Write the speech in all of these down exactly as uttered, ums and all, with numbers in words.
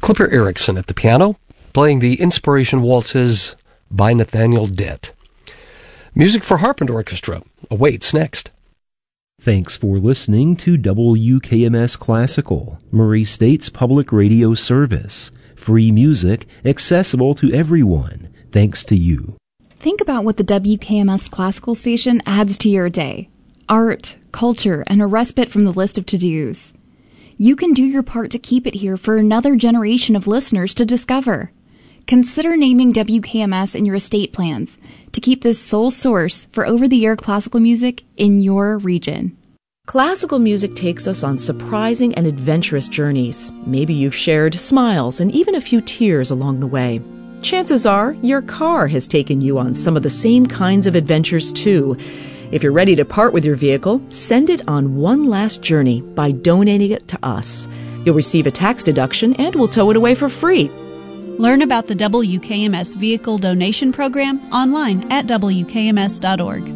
Clipper Erickson at the piano, playing the Inspiration Waltzes by Nathaniel Dett. Music for harp and orchestra awaits next. Thanks for listening to W K M S Classical, Murray State's public radio service. Free music accessible to everyone, thanks to you. Think about what the W K M S Classical station adds to your day. Art, culture, and a respite from the list of to-dos. You can do your part to keep it here for another generation of listeners to discover. Consider naming W K M S in your estate plans to keep this sole source for over-the-air classical music in your region. Classical music takes us on surprising and adventurous journeys. Maybe you've shared smiles and even a few tears along the way. Chances are your car has taken you on some of the same kinds of adventures too. If you're ready to part with your vehicle, send it on one last journey by donating it to us. You'll receive a tax deduction and we'll tow it away for free. Learn about the W K M S Vehicle Donation Program online at W K M S dot org.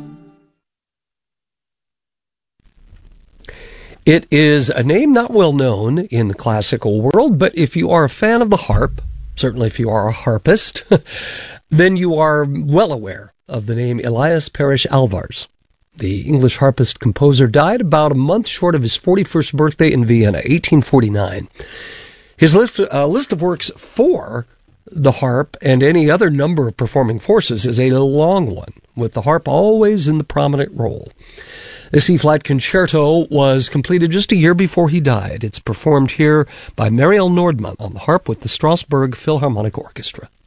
It is a name not well known in the classical world, but if you are a fan of the harp, certainly if you are a harpist, then you are well aware of the name Elias Parrish Alvarez. The English harpist composer died about a month short of his forty-first birthday in Vienna, eighteen forty-nine. His list, uh, list of works for the harp and any other number of performing forces is a long one, with the harp always in the prominent role. This E-flat concerto was completed just a year before he died. It's performed here by Marielle Nordmann on the harp with the Strasbourg Philharmonic Orchestra.